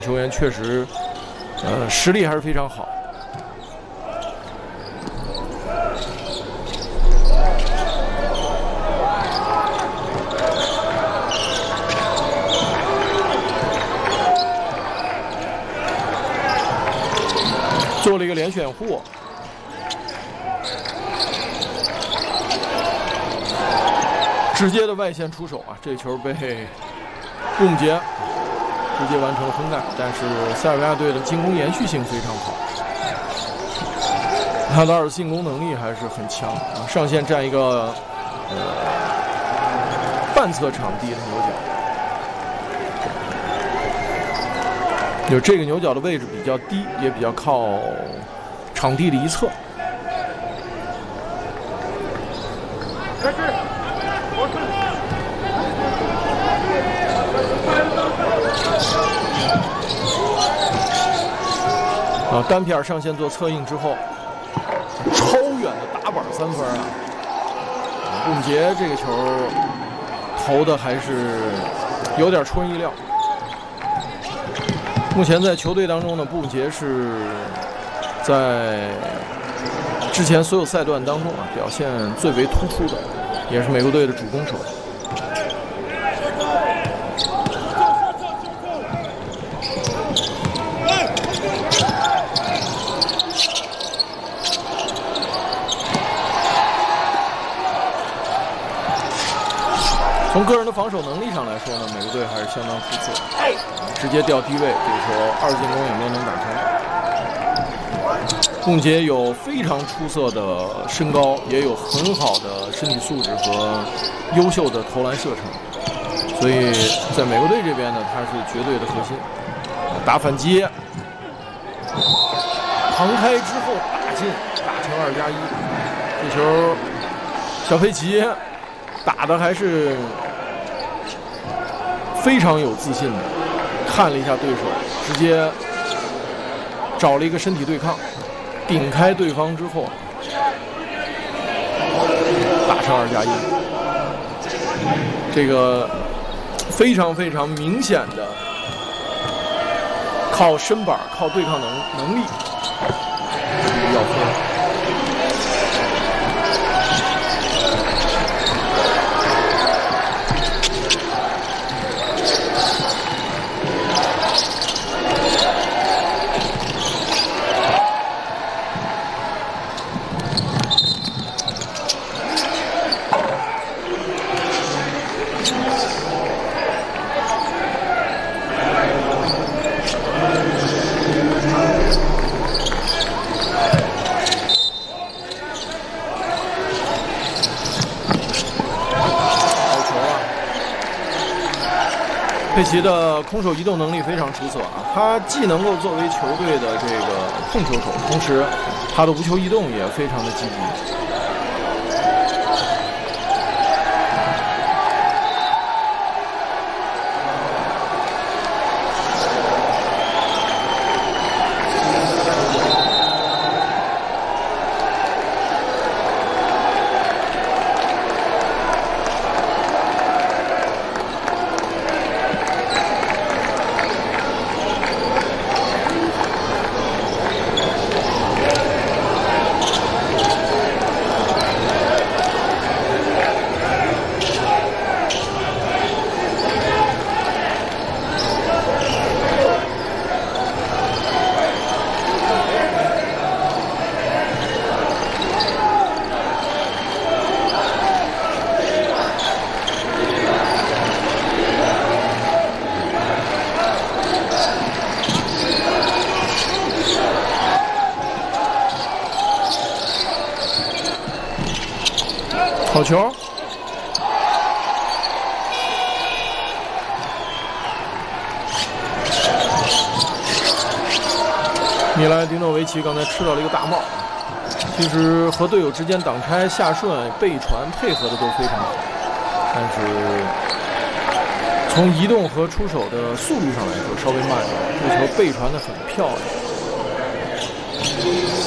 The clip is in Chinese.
球员确实，实力还是非常好。做了一个连选护，直接的外线出手啊！这球被布姆杰直接完成了封盖，但是塞尔维亚队的进攻延续性非常好，纳达尔的进攻能力还是很强啊！上线站一个半侧场地的牛角。就这个牛角的位置比较低，也比较靠场地的一侧。单片上线做策应之后，超远的打板3分啊！布姆杰这个球投的还是有点出人意料。目前在球队当中呢，布姆杰是在之前所有赛段当中啊表现最为突出的，也是美国队的主攻手。从个人的防守能力上来说呢，美国队还是相当出色，直接掉低位，这球2进攻也没有能打成。布姆杰有非常出色的身高，也有很好的身体素质和优秀的投篮射程，所以在美国队这边呢，他是绝对的核心。打反击，旁开之后打进，打成2+1。这球小佩奇打的还是非常有自信的，看了一下对手，直接找了一个身体对抗，顶开对方之后，打成2+1。这个非常非常明显的靠身板、靠对抗能力要分。佩奇的空手移动能力非常出色啊！他既能够作为球队的这个控球手，同时他的无球移动也非常的积极。好球！米兰迪诺维奇刚才吃到了一个大帽，其实和队友之间挡拆、下顺、背传配合的都非常好，但是从移动和出手的速度上来说稍微慢一点，这球背传的很漂亮。